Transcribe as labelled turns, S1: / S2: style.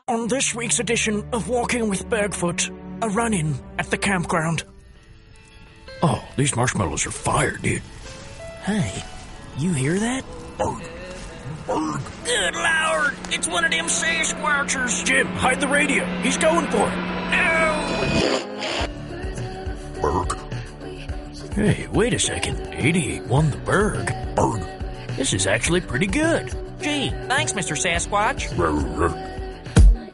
S1: On this week's edition of Walking with Bergfoot, a run-in at the campground. Oh, these marshmallows are fire, dude.
S2: Hey, you hear that?
S3: Bird. Bird.
S1: Good Lord, it's one of them Sasquatchers. Jim, hide the radio. He's going for it. No!
S3: Berg.
S1: Hey, wait a second. 88 won the Berg.
S3: Berg.
S1: This is actually pretty good.
S2: Gee, thanks, Mr. Sasquatch.
S3: Rrr, rrr.